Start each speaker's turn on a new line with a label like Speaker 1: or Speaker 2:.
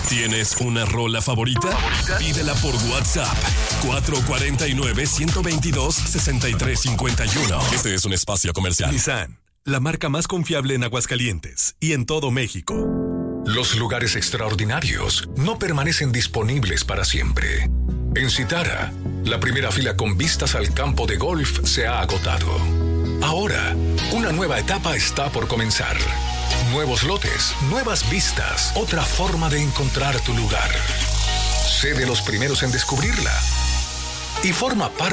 Speaker 1: ¿Tienes una rola favorita? Pídela por WhatsApp. 449-122-6351. Este es un espacio comercial.
Speaker 2: Nissan, la marca más confiable en Aguascalientes y en todo México.
Speaker 3: Los lugares extraordinarios no permanecen disponibles para siempre. En Citara, la primera fila con vistas al campo de golf se ha agotado. Ahora, una nueva etapa está por comenzar. Nuevos lotes, nuevas vistas, otra forma de encontrar tu lugar. Sé de los primeros en descubrirla y forma parte